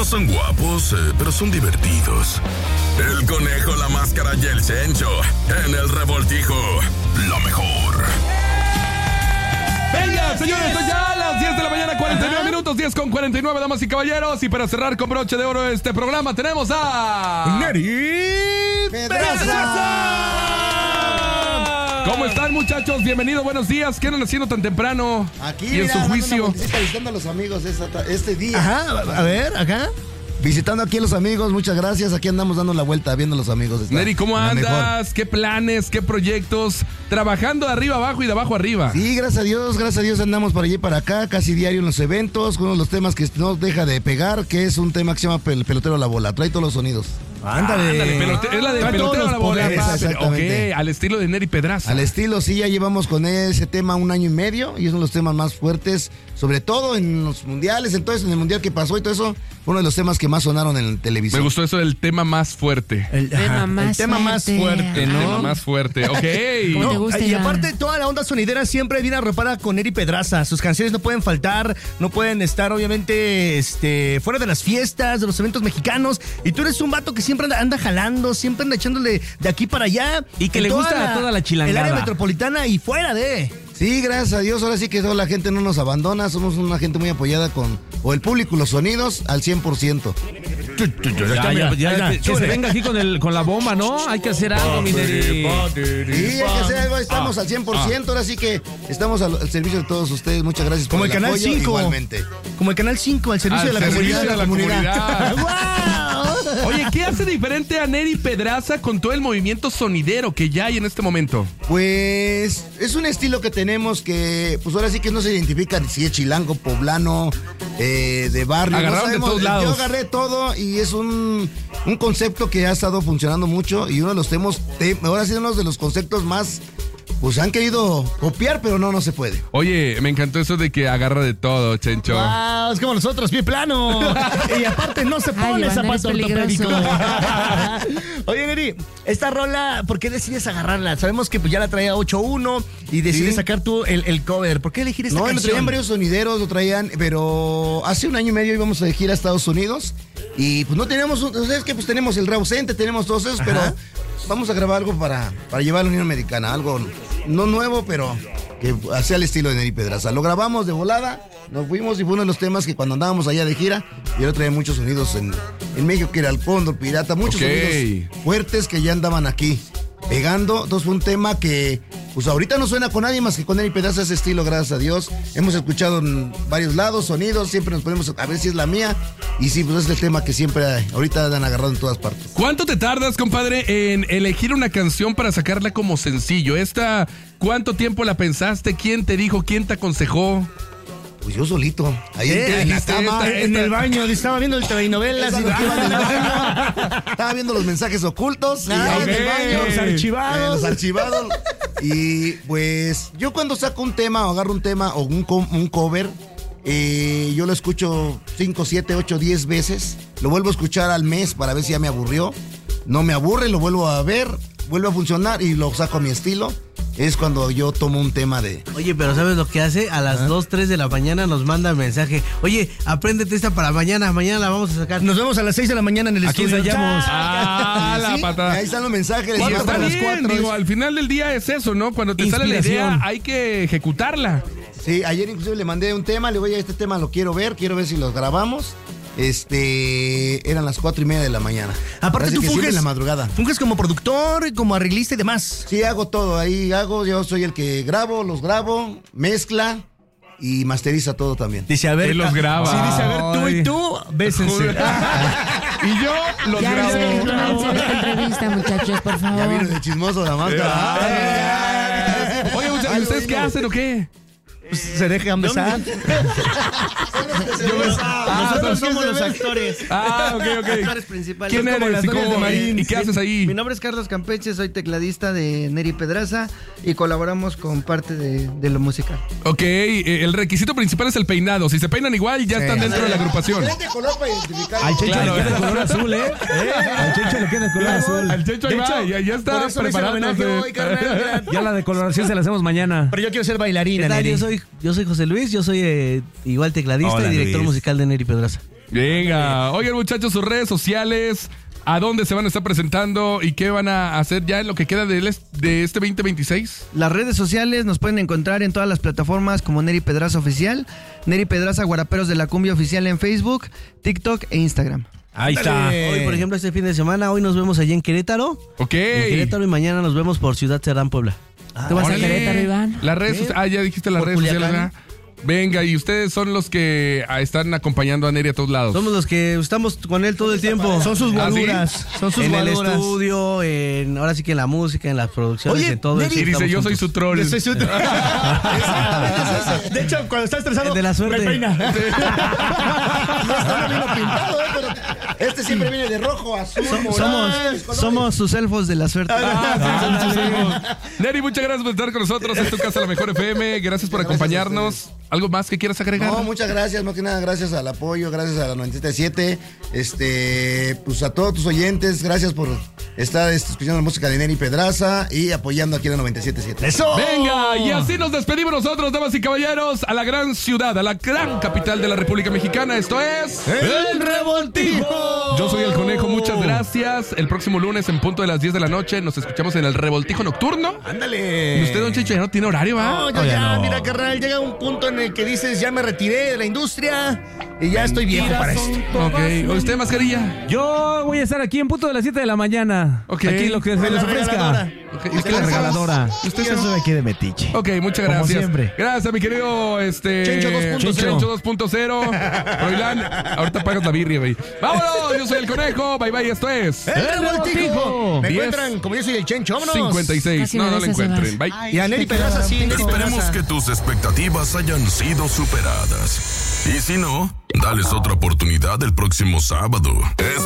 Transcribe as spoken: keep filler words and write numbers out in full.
son guapos, eh, pero son divertidos. El Conejo, la Máscara y el Chencho. En el Revoltijo, lo mejor. Venga, señores, esto ya a las diez de la mañana, cuarenta y nueve minutos, diez con cuarenta y nueve, damas y caballeros. Y para cerrar con broche de oro este programa, tenemos a... Neri Pedraza. ¿Cómo están, muchachos? Bienvenidos, buenos días. ¿Qué andan haciendo tan temprano? Aquí, y en mira, su juicio. Visitando a los amigos esta, este día. Ajá, a ver, acá. Visitando aquí a los amigos, muchas gracias. Aquí andamos dando la vuelta, viendo a los amigos. Está Neri, ¿cómo la andas? mejor. ¿Qué planes? ¿Qué proyectos? Trabajando de arriba abajo y de abajo arriba. Sí, gracias a Dios, gracias a Dios andamos para allí y para acá, casi diario en los eventos. Uno de los temas que no deja de pegar, que es un tema que se llama pel pelotero a la bola. Trae todos los sonidos. Ándale. Ándale, pelote- es la de Trae pelotero todos a la los bola. poderes, papi. exactamente. Ok, al estilo de Neri Pedraza. Al estilo, sí, ya llevamos con ese tema un año y medio y es uno de los temas más fuertes, sobre todo en los mundiales, entonces en el mundial que pasó y todo eso, fue uno de los temas que más sonaron en televisión. Me gustó eso del tema más fuerte. El, Tema ajá, más el tema más fuerte. fuerte, El ¿no? tema más fuerte. Ok. ¿Cómo te gusta, y Iván? aparte, toda la onda sonidera siempre viene arropada con Neri Pedraza. Sus canciones no pueden faltar, no pueden estar, obviamente, este, fuera de las fiestas, de los eventos mexicanos. Y tú eres un vato que siempre anda, anda jalando, siempre anda echándole de aquí para allá. Y que En le gusta a toda la chilangada. El área metropolitana y fuera de. Sí, gracias a Dios, ahora sí que toda la gente no nos abandona, somos una gente muy apoyada con, o el público, los sonidos al cien por ciento. Ya, ya, ya, que se venga aquí con, el, con la bomba, ¿no? Hay que hacer algo, mi Neri. Sí, hay que hacer algo, estamos al cien por ciento, ahora sí que estamos al, al servicio de todos ustedes, muchas gracias Como por el el Canal apoyo, cinco. igualmente. Como el Canal cinco, al servicio Al de la servicio comunidad. de la comunidad. ¡Guau! Oye, ¿qué hace diferente a Neri Pedraza con todo el movimiento sonidero que ya hay en este momento? Pues es un estilo que tenemos que, pues ahora sí que no se identifica si es chilango, poblano, eh, de barrio. Agarraron no de sabemos. todos lados. Yo agarré todo y es un, un concepto que ha estado funcionando mucho y uno de los temas, te, ahora sí uno de los conceptos más, pues han querido copiar, pero no, no se puede. Oye, me encantó eso de que agarra de todo, Chencho. ¡Wow! Es como nosotros, pie plano. Y aparte no se Ay, pone Iván, zapato eres ortopédico. peligroso. Oye, Neri, esta rola, ¿por qué decides agarrarla? Sabemos que pues, ya la traía ocho uno y decides Sí. sacar tú el, el cover. ¿Por qué elegir esta No, lo canción? traían varios sonideros, lo traían, pero hace un año y medio íbamos a gira a Estados Unidos y pues no teníamos, ustedes que pues tenemos el ausente, tenemos todos esos, Ajá. pero vamos a grabar algo para, para llevar a la Unión Americana, algo no nuevo, pero que hacía el estilo de Neri Pedraza. Lo grabamos de volada, nos fuimos y fue uno de los temas que cuando andábamos allá de gira, yo traía muchos sonidos en, en México, que era el Cóndor, Pirata, muchos Ok. sonidos fuertes que ya andaban aquí pegando. Entonces fue un tema que pues ahorita no suena con nadie más que con Neri Pedraza, ese estilo, gracias a Dios. Hemos escuchado en varios lados sonidos, siempre nos ponemos a ver si es la mía. Y sí, pues es el tema que siempre ahorita han agarrado en todas partes. ¿Cuánto te tardas, compadre, en elegir una canción para sacarla como sencillo? Esta, ¿cuánto tiempo la pensaste? ¿Quién te dijo? ¿Quién te aconsejó? Pues yo solito, ahí Eh, en, en la dijiste, cama, esta- En el baño, estaba viendo el telenovelas y estaba en el baño, estaba viendo los mensajes ocultos y ahí en el ok. baño, Los archivados. eh, los archivados. Y pues yo cuando saco un tema o agarro un tema o un, co- un cover, eh, yo lo escucho cinco, siete, ocho, diez veces. Lo vuelvo a escuchar al mes para ver si ya me aburrió. No me aburre, lo vuelvo a ver, vuelve a funcionar y lo saco a mi estilo. Es cuando yo tomo un tema de... Oye, pero ¿sabes lo que hace? A las dos, tres de la mañana nos manda mensaje. Oye, apréndete esta para mañana. Mañana la vamos a sacar. Nos vemos a las seis de la mañana en el Aquí estudio. ensayamos. Ah, la Sí, patada. ahí están los mensajes. Y ya está para las bien, cuatro, digo, es- al final del día es eso, ¿no? Cuando te sale la idea, Inspiración. hay que ejecutarla. Sí, ayer inclusive le mandé un tema, le voy a este tema lo quiero ver, quiero ver si los grabamos. Este, eran las cuatro y media de la mañana. Aparte Así tú que siempre funges, en la madrugada. funges como productor, como arreglista y demás. Sí, hago todo, ahí hago, yo soy el que grabo, los grabo, mezcla y masteriza todo también. Dice, a ver. Él los ah, graba. Sí, dice, a ver, tú y tú, bésense. Y yo los Ya grabo. se pónganse esta entrevista, muchachos, por Ya vino favor. de chismoso la máscara. Oye, muchachos, ¿ustedes qué hacen o qué? Pues, se dejan besar. Nosotros somos los actores. Ah, ok, ok. Actores principales. ¿Quién Son como eres las y, novias cómo- de Marín. y qué haces ahí? Mi nombre es Carlos Campeche, soy tecladista de Neri Pedraza y colaboramos con parte de, de la música. Ok, eh, el requisito principal es el peinado. Si se peinan igual, ya están dentro de la agrupación. Diferente color para identificar. Al Checho Claro. le queda el color azul, ¿eh? Al Checho le queda el color azul. Al Checho ahí De va, hecho, ya, ya está por eso me hice el homenaje hoy, carnal, preparándose. mira. Ya la decoloración se la hacemos mañana. Pero yo quiero ser bailarina, ¿Qué tal? Neri. Yo soy, yo soy José Luis, yo soy eh, igual tecladista Hola, y director Luis. musical de Neri Pedraza. Venga, oigan muchachos, sus redes sociales, ¿a dónde se van a estar presentando y qué van a hacer ya en lo que queda de, de este veinte veintiséis? Las redes sociales nos pueden encontrar en todas las plataformas como Neri Pedraza Oficial, Neri Pedraza Guaraperos de la Cumbia Oficial en Facebook, TikTok e Instagram. Ahí está. Hoy, por ejemplo, este fin de semana, hoy nos vemos allá en Querétaro. Ok. En Querétaro y mañana nos vemos por Ciudad Cerdán, Puebla. ¿Tú vas a Órale. Querétaro, Iván? Las redes ¿Qué? sociales. Ah, ya dijiste las Por redes sociales, Culiacán. ¿verdad? Venga, y ustedes son los que ah, están acompañando a Neri a todos lados. Somos los que estamos con él todo el tiempo. Son sus ¿Ah, sí? guaduras. Son sus en el guaduras. estudio, en, ahora sí que en la música, en las producciones, Oye, en todo Neri, eso. Y dice, estamos yo soy juntos. su troll. Yo soy su- De hecho, cuando está estresado, El de la suerte. me peina. No está vino pintado, ¿eh? Pero este siempre viene de rojo, azul, morado, Somos, colores. somos sus elfos de la suerte. Ah, sí, sí, sí. Neri, muchas gracias por estar con nosotros. Es tu casa, la mejor F M. Gracias por Gracias a acompañarnos. ¿Algo más que quieras agregar? No, muchas gracias, más que nada, gracias al apoyo, gracias a la noventa y siete, este, pues a todos tus oyentes, gracias por estar este, escuchando la música de Neri Pedraza y apoyando aquí en la noventa y siete punto siete. ¡Eso! Venga, y así nos despedimos nosotros, damas y caballeros, a la gran ciudad, a la gran capital de la República Mexicana. Esto es... ¡El Revoltijo! Yo soy el Conejo, muchas gracias. El próximo lunes en punto de las diez de la noche nos escuchamos en el Revoltijo Nocturno. ¡Ándale! Y usted, don Chicho, ya no tiene horario, ¿va? No, yo Oye, ya, no. mira, carnal, llega un punto en el que dices, ya me retiré de la industria y ya estoy viejo para esto. Ok, ¿usted, mascarilla? Yo voy a estar aquí en punto de las siete de la mañana. Ok. Aquí lo que se les La ofrezca. regaladora. Ok, Es que la regaladora. ¿Usted Yo se- soy aquí de Metiche. Ok, muchas Como gracias. siempre. Gracias, mi querido este Chencho dos punto cero. Chencho dos punto cero. Froilán, ahorita pagas la birria, güey. ¡Vámonos! Yo soy el Conejo. Bye, bye. Esto es... ¡El Revoltijo! Me diez, encuentran como yo soy el Chencho, vámonos. cincuenta y seis. Casi No, me no lo besas, encuentren. Sebas. Bye. Y a Neri Pedraza, sí, Neri Esperemos Pedraza. que tus expectativas hayan sido superadas. Y si no, dales otra oportunidad el próximo sábado. Es